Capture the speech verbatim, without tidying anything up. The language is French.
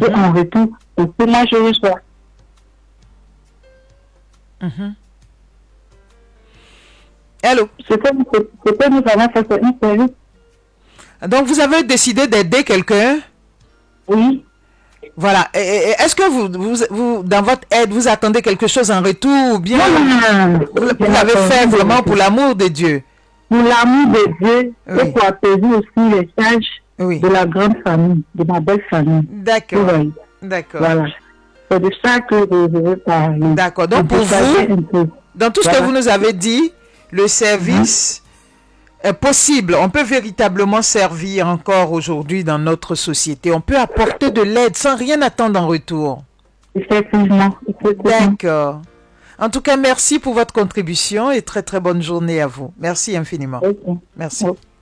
veux en retour ce que moi je reçois. Mm-hmm. Allô? Ce que, ce que nous avons fait, c'est un service. Donc, vous avez décidé d'aider quelqu'un? Oui. Voilà. Et, et, est-ce que vous, vous, vous, dans votre aide, vous attendez quelque chose en retour ou bien Non, non, non, non. vous, vous l'avez fait vraiment pour l'amour de Dieu? Pour l'amour de Dieu, Oui. et pour apaiser aussi les tâches Oui. de la grande famille, de ma belle famille. D'accord. Oui. D'accord. Voilà. C'est de ça que je veux parler. D'accord. Donc, pour vous, dans tout ce voilà. que vous nous avez dit, le service mm-hmm. est possible. On peut véritablement servir encore aujourd'hui dans notre société. On peut apporter de l'aide sans rien attendre en retour. Effectivement. Effectivement. D'accord. En tout cas, merci pour votre contribution et très très bonne journée à vous. Merci infiniment. Okay. Merci. Okay.